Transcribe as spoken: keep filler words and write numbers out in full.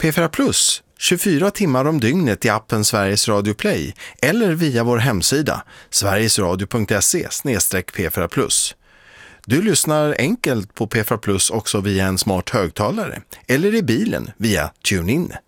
P fyra Plus, tjugofyra timmar om dygnet i appen Sveriges Radio Play eller via vår hemsida sverigesradio punkt se slash p fyra plus. Du lyssnar enkelt på P fyra Plus också via en smart högtalare eller i bilen via TuneIn.